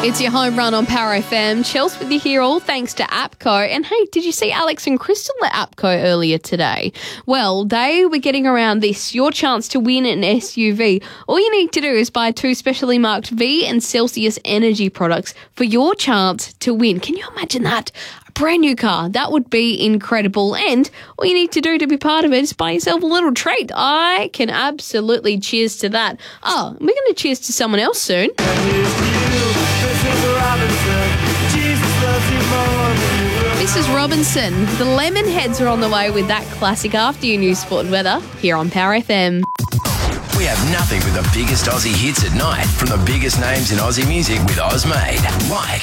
It's your home run on Power FM. Chelsea with you here, all thanks to APCO. And hey, did you see Alex and Crystal at APCO earlier today? Well, they were getting around this, your chance to win an SUV. All you need to do is buy 2 specially marked V and Celsius energy products for your chance to win. Can you imagine that? A brand new car. That would be incredible. And all you need to do to be part of it is buy yourself a little treat. I can absolutely cheers to that. Oh, we're going to cheers to someone else soon. Mrs. Robinson, the Lemonheads are on the way with that classic after your news, sport and weather here on Power FM. We have nothing but the biggest Aussie hits at night from the biggest names in Aussie music with Ozmade. Like